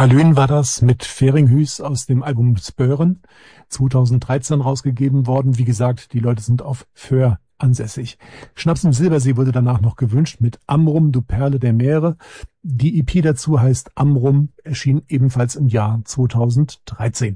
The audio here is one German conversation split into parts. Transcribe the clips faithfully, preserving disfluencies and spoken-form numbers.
Kalön war das mit Feringhus aus dem Album Spören, zweitausenddreizehn rausgegeben worden. Wie gesagt, die Leute sind auf Föhr ansässig. Schnaps im Silbersee wurde danach noch gewünscht mit Amrum, du Perle der Meere. Die E P dazu heißt Amrum, erschien ebenfalls im Jahr zweitausenddreizehn.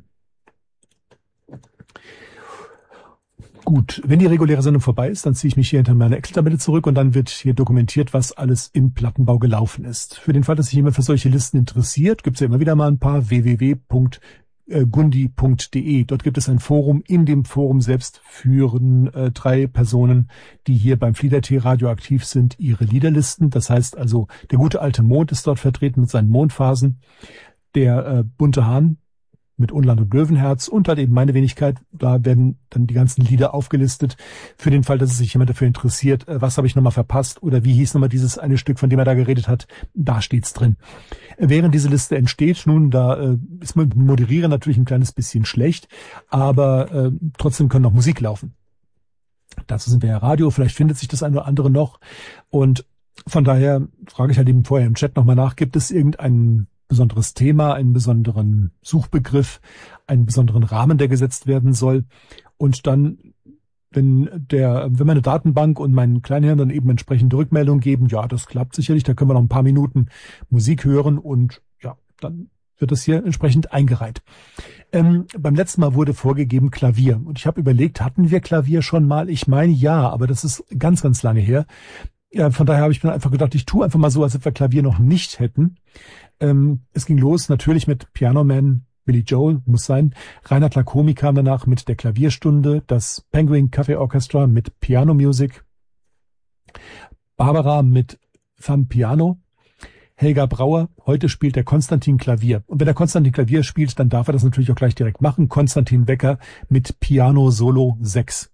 Gut, wenn die reguläre Sendung vorbei ist, dann ziehe ich mich hier hinter meine Excel-Tabelle zurück und dann wird hier dokumentiert, was alles im Plattenbau gelaufen ist. Für den Fall, dass sich jemand für solche Listen interessiert, gibt es ja immer wieder mal ein paar w w w punkt gundi punkt d e. Dort gibt es ein Forum. In dem Forum selbst führen äh, drei Personen, die hier beim Flieder-T Radio aktiv sind, ihre Liederlisten. Das heißt also, der gute alte Mond ist dort vertreten mit seinen Mondphasen. Der äh, bunte Hahn mit Unland und Löwenherz und halt eben meine Wenigkeit. Da werden dann die ganzen Lieder aufgelistet. Für den Fall, dass sich jemand dafür interessiert, was habe ich nochmal verpasst oder wie hieß nochmal dieses eine Stück, von dem er da geredet hat, da steht's drin. Während diese Liste entsteht, nun, da äh, ist mit Moderieren natürlich ein kleines bisschen schlecht, aber äh, trotzdem können noch Musik laufen. Dazu sind wir ja Radio, vielleicht findet sich das eine oder andere noch. Und von daher frage ich halt eben vorher im Chat nochmal nach, gibt es irgendeinen besonderes Thema, einen besonderen Suchbegriff, einen besonderen Rahmen, der gesetzt werden soll. Und dann, wenn der, wenn meine Datenbank und mein Kleinhirn dann eben entsprechende Rückmeldung geben, ja, das klappt sicherlich, da können wir noch ein paar Minuten Musik hören und ja, dann wird das hier entsprechend eingereiht. Ähm, beim letzten Mal wurde vorgegeben Klavier. Und ich habe überlegt, hatten wir Klavier schon mal? Ich meine ja, aber das ist ganz, ganz lange her. Ja, von daher habe ich mir einfach gedacht, ich tue einfach mal so, als ob wir Klavier noch nicht hätten. Ähm, es ging los natürlich mit Piano Man, Billy Joel, muss sein. Reinhard Lacomi kam danach mit der Klavierstunde, das Penguin Cafe Orchestra mit Piano Music, Barbara mit Femme Piano, Helga Brauer, heute spielt der Konstantin Klavier. Und wenn der Konstantin Klavier spielt, dann darf er das natürlich auch gleich direkt machen. Konstantin Wecker mit Piano Solo sechs.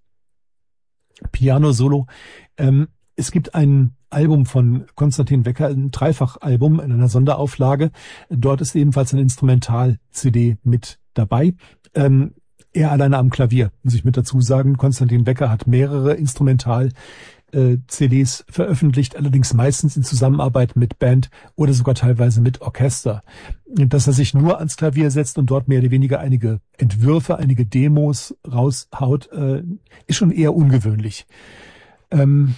Piano Solo, ähm, es gibt ein Album von Konstantin Wecker, ein Dreifachalbum in einer Sonderauflage. Dort ist ebenfalls ein Instrumental-C D mit dabei. Ähm, er alleine am Klavier, muss ich mit dazu sagen. Konstantin Wecker hat mehrere Instrumental-C Ds veröffentlicht, allerdings meistens in Zusammenarbeit mit Band oder sogar teilweise mit Orchester. Dass er sich nur ans Klavier setzt und dort mehr oder weniger einige Entwürfe, einige Demos raushaut, äh, ist schon eher ungewöhnlich. Ähm,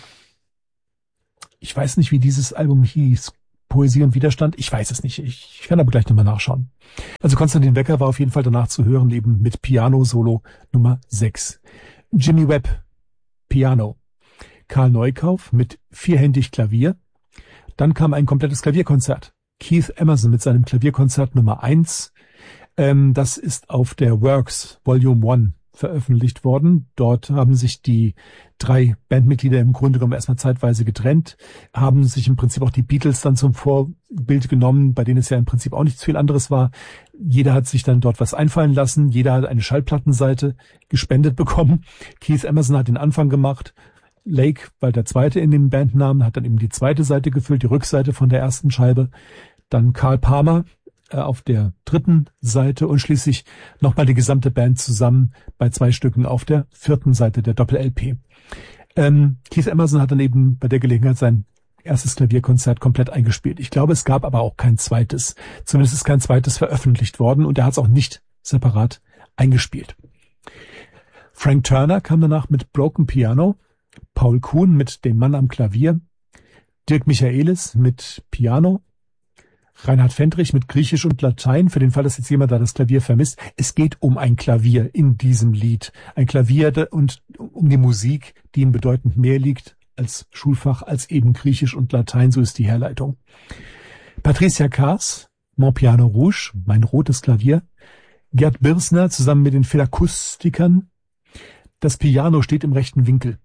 Ich weiß nicht, wie dieses Album hieß. Poesie und Widerstand? Ich weiß es nicht. Ich kann aber gleich nochmal nachschauen. Also Konstantin Wecker war auf jeden Fall danach zu hören, eben mit Piano Solo Nummer sechs. Jimmy Webb, Piano. Karl Neukauf mit vierhändig Klavier. Dann kam ein komplettes Klavierkonzert. Keith Emerson mit seinem Klavierkonzert Nummer eins. Ähm, das ist auf der Works Volume eins veröffentlicht worden. Dort haben sich die drei Bandmitglieder im Grunde genommen erstmal zeitweise getrennt, haben sich im Prinzip auch die Beatles dann zum Vorbild genommen, bei denen es ja im Prinzip auch nichts viel anderes war. Jeder hat sich dann dort was einfallen lassen, jeder hat eine Schallplattenseite gespendet bekommen. Keith Emerson hat den Anfang gemacht, Lake war der zweite in dem Bandnamen, hat dann eben die zweite Seite gefüllt, die Rückseite von der ersten Scheibe. Dann Carl Palmer auf der dritten Seite und schließlich nochmal die gesamte Band zusammen bei zwei Stücken auf der vierten Seite der Doppel-L P. Ähm, Keith Emerson hat dann eben bei der Gelegenheit sein erstes Klavierkonzert komplett eingespielt. Ich glaube, es gab aber auch kein zweites. Zumindest ist kein zweites veröffentlicht worden und er hat es auch nicht separat eingespielt. Frank Turner kam danach mit Broken Piano, Paul Kuhn mit Dem Mann am Klavier, Dirk Michaelis mit Piano, Reinhard Fendrich mit Griechisch und Latein, für den Fall, dass jetzt jemand da das Klavier vermisst. Es geht um ein Klavier in diesem Lied. Ein Klavier und um die Musik, die ihm bedeutend mehr liegt als Schulfach, als eben Griechisch und Latein, so ist die Herleitung. Patricia Kaas, Mon Piano Rouge, mein rotes Klavier. Gerd Birsner zusammen mit den Philakoustiker. Das Piano steht im rechten Winkel.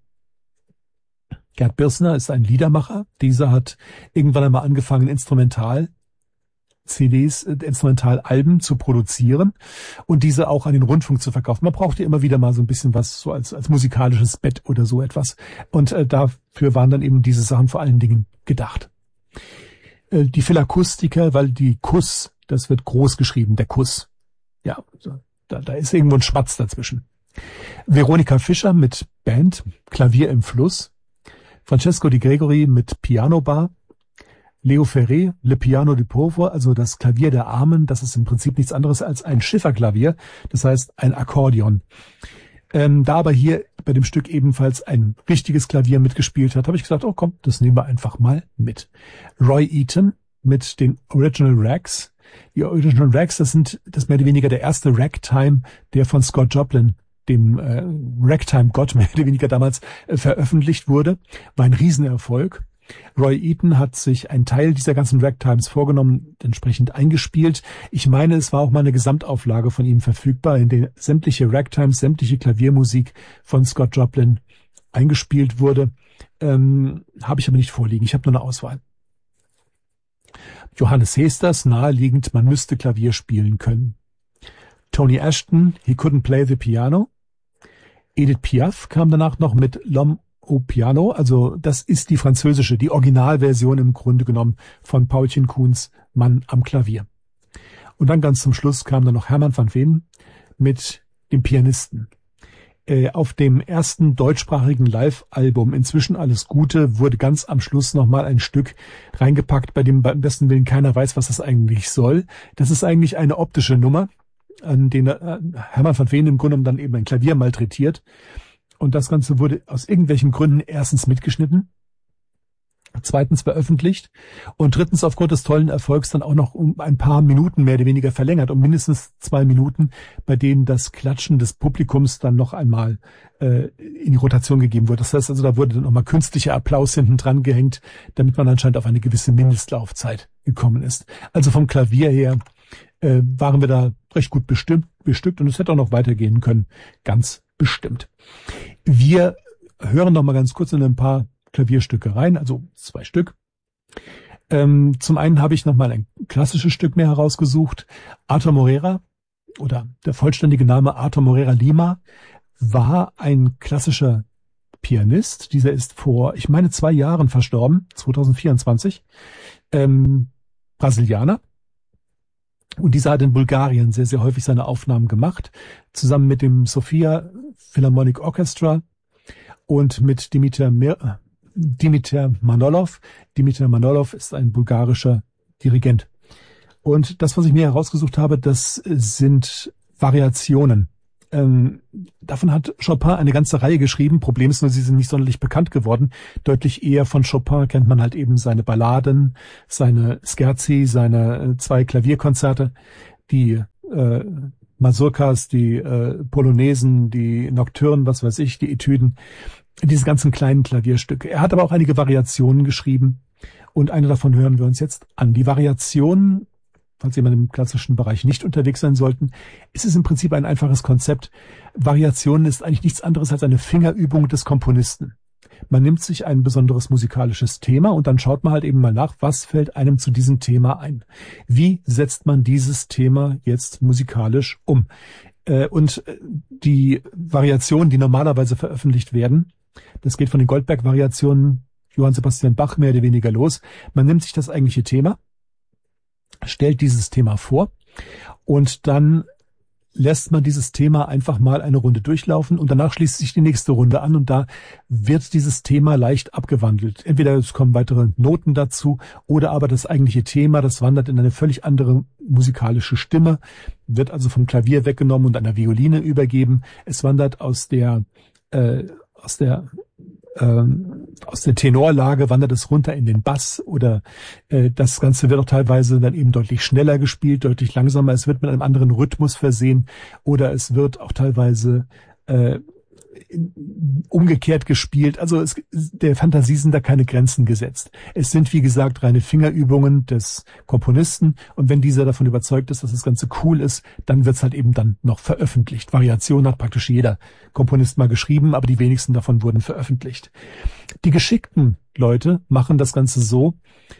Gerd Birsner ist ein Liedermacher. Dieser hat irgendwann einmal angefangen, instrumental C Ds, Instrumentalalben zu produzieren und diese auch an den Rundfunk zu verkaufen. Man braucht ja immer wieder mal so ein bisschen was, so als, als musikalisches Bett oder so etwas. Und äh, dafür waren dann eben diese Sachen vor allen Dingen gedacht. Äh, die Philakoustiker, weil die Kuss, das wird groß geschrieben, der Kuss. Ja, so, da, da ist irgendwo ein Schmatz dazwischen. Veronika Fischer mit Band, Klavier im Fluss. Francesco Di Gregori mit Piano Bar. Leo Ferré, Le Piano du Pauvre, also das Klavier der Armen, das ist im Prinzip nichts anderes als ein Schifferklavier, das heißt ein Akkordeon. Ähm, da aber hier bei dem Stück ebenfalls ein richtiges Klavier mitgespielt hat, habe ich gesagt, oh komm, das nehmen wir einfach mal mit. Roy Eaton mit den Original Rags. Die Original Rags, das sind das mehr oder weniger der erste Ragtime, der von Scott Joplin, dem äh, Ragtime-Gott mehr oder weniger damals äh, veröffentlicht wurde. War ein Riesenerfolg. Roy Eaton hat sich einen Teil dieser ganzen Ragtimes vorgenommen, entsprechend eingespielt. Ich meine, es war auch mal eine Gesamtauflage von ihm verfügbar, in der sämtliche Ragtimes, sämtliche Klaviermusik von Scott Joplin eingespielt wurde. Ähm, habe ich aber nicht vorliegen. Ich habe nur eine Auswahl. Johannes Hesters, naheliegend, man müsste Klavier spielen können. Tony Ashton, he couldn't play the piano. Edith Piaf kam danach noch mit L'Homme au Piano, also das ist die französische, die Originalversion im Grunde genommen von Paulchen Kuhns Mann am Klavier. Und dann ganz zum Schluss kam dann noch Hermann van Veen mit dem Pianisten. Äh, auf dem ersten deutschsprachigen Live-Album Inzwischen alles Gute wurde ganz am Schluss nochmal ein Stück reingepackt, bei dem beim besten Willen keiner weiß, was das eigentlich soll. Das ist eigentlich eine optische Nummer, an den äh, Hermann van Veen im Grunde genommen dann eben ein Klavier malträtiert. Und das Ganze wurde aus irgendwelchen Gründen erstens mitgeschnitten, zweitens veröffentlicht und drittens aufgrund des tollen Erfolgs dann auch noch um ein paar Minuten mehr oder weniger verlängert, um mindestens zwei Minuten, bei denen das Klatschen des Publikums dann noch einmal äh, in die Rotation gegeben wurde. Das heißt also, da wurde dann nochmal künstlicher Applaus hinten dran gehängt, damit man anscheinend auf eine gewisse Mindestlaufzeit gekommen ist. Also vom Klavier her äh, waren wir da recht gut bestimmt, bestückt und es hätte auch noch weitergehen können, ganz bestimmt. Wir hören noch mal ganz kurz in ein paar Klavierstücke rein, also zwei Stück. Ähm, zum einen habe ich noch mal ein klassisches Stück mehr herausgesucht. Arthur Moreira, oder der vollständige Name Arthur Moreira Lima, war ein klassischer Pianist. Dieser ist vor, ich meine, zwei Jahren verstorben, zwanzig vierundzwanzig, ähm, Brasilianer. Und dieser hat in Bulgarien sehr, sehr häufig seine Aufnahmen gemacht, zusammen mit dem Sofia Philharmonic Orchestra und mit Dimitar, Mir- Dimitar Manolov. Dimitar Manolov ist ein bulgarischer Dirigent. Und das, was ich mir herausgesucht habe, das sind Variationen. Ähm, davon hat Chopin eine ganze Reihe geschrieben. Problem ist nur, sie sind nicht sonderlich bekannt geworden. Deutlich eher von Chopin kennt man halt eben seine Balladen, seine Scherzi, seine äh, zwei Klavierkonzerte, die äh, Mazurkas, die äh, Polonesen, die Nocturnen, was weiß ich, die Etüden, diese ganzen kleinen Klavierstücke. Er hat aber auch einige Variationen geschrieben und eine davon hören wir uns jetzt an. Die Variationen, falls jemand im klassischen Bereich nicht unterwegs sein sollten, ist es im Prinzip ein einfaches Konzept. Variationen ist eigentlich nichts anderes als eine Fingerübung des Komponisten. Man nimmt sich ein besonderes musikalisches Thema und dann schaut man halt eben mal nach, was fällt einem zu diesem Thema ein. Wie setzt man dieses Thema jetzt musikalisch um? Und die Variationen, die normalerweise veröffentlicht werden, das geht von den Goldberg-Variationen Johann Sebastian Bach mehr oder weniger los. Man nimmt sich das eigentliche Thema, stellt dieses Thema vor und dann lässt man dieses Thema einfach mal eine Runde durchlaufen und danach schließt sich die nächste Runde an und da wird dieses Thema leicht abgewandelt. Entweder es kommen weitere Noten dazu oder aber das eigentliche Thema, das wandert in eine völlig andere musikalische Stimme, wird also vom Klavier weggenommen und einer Violine übergeben. Es wandert aus der äh, aus der ähm, aus der Tenorlage wandert es runter in den Bass oder äh, das Ganze wird auch teilweise dann eben deutlich schneller gespielt, deutlich langsamer. Es wird mit einem anderen Rhythmus versehen oder es wird auch teilweise äh, umgekehrt gespielt. Also es, der Fantasie sind da keine Grenzen gesetzt. Es sind, wie gesagt, reine Fingerübungen des Komponisten und wenn dieser davon überzeugt ist, dass das Ganze cool ist, dann wird's halt eben dann noch veröffentlicht. Variation hat praktisch jeder Komponist mal geschrieben, aber die wenigsten davon wurden veröffentlicht. Die geschickten Leute machen das Ganze so,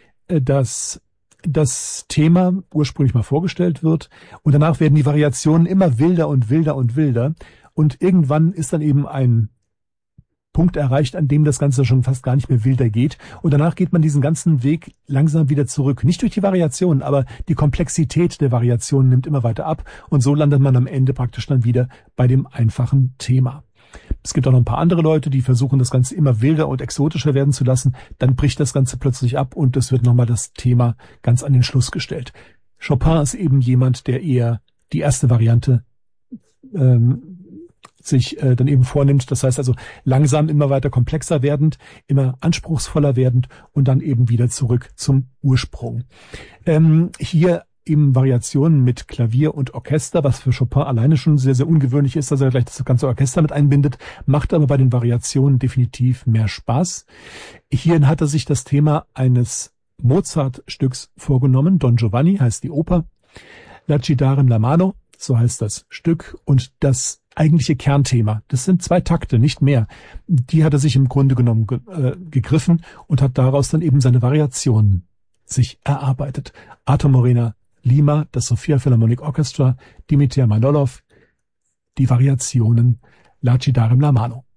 dass das Thema ursprünglich mal vorgestellt wird und danach werden die Variationen immer wilder und wilder und wilder. Und irgendwann ist dann eben ein Punkt erreicht, an dem das Ganze schon fast gar nicht mehr wilder geht. Und danach geht man diesen ganzen Weg langsam wieder zurück. Nicht durch die Variationen, aber die Komplexität der Variationen nimmt immer weiter ab. Und so landet man am Ende praktisch dann wieder bei dem einfachen Thema. Es gibt auch noch ein paar andere Leute, die versuchen, das Ganze immer wilder und exotischer werden zu lassen. Dann bricht das Ganze plötzlich ab und es wird nochmal das Thema ganz an den Schluss gestellt. Chopin ist eben jemand, der eher die erste Variante ähm, sich äh, dann eben vornimmt. Das heißt also langsam immer weiter komplexer werdend, immer anspruchsvoller werdend und dann eben wieder zurück zum Ursprung. Ähm, hier eben Variationen mit Klavier und Orchester, was für Chopin alleine schon sehr, sehr ungewöhnlich ist, dass er gleich das ganze Orchester mit einbindet, macht aber bei den Variationen definitiv mehr Spaß. Hierin hat er sich das Thema eines Mozart-Stücks vorgenommen. Don Giovanni heißt die Oper. Lancidarem la mano, so heißt das Stück. Und das eigentliche Kernthema, das sind zwei Takte, nicht mehr. Die hat er sich im Grunde genommen ge äh, gegriffen und hat daraus dann eben seine Variationen sich erarbeitet. Arthur Morena Lima, das Sophia Philharmonic Orchestra, Dimitar Manolov, die Variationen Lancidarem la mano.